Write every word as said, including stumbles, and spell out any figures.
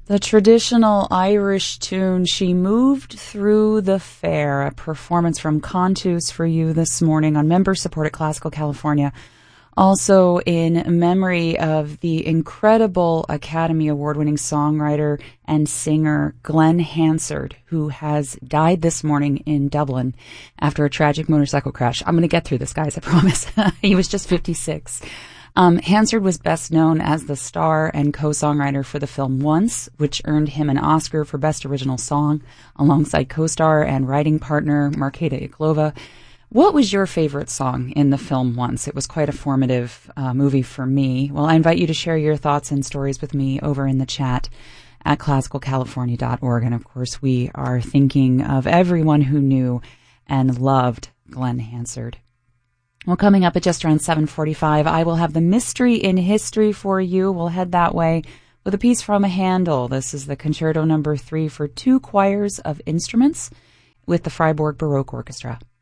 The traditional Irish tune, She Moved Through the Fair, a performance from Contus for you this morning on member-supported Classical California. Also in memory of the incredible Academy Award-winning songwriter and singer Glenn Hansard, who has died this morning in Dublin after a tragic motorcycle crash. I'm going to get through this, guys, I promise. He was just fifty-six. Um, Hansard was best known as the star and co-songwriter for the film Once, which earned him an Oscar for Best Original Song, alongside co-star and writing partner Markéta Irglová. What was your favorite song in the film Once? It was quite a formative uh, movie for me. Well, I invite you to share your thoughts and stories with me over in the chat at classical california dot org. And of course, we are thinking of everyone who knew and loved Glenn Hansard. Well, coming up at just around seven forty-five, I will have the Mystery in History for you. We'll head that way with a piece from Handel. This is the Concerto Number Three for two choirs of instruments with the Freiburg Baroque Orchestra.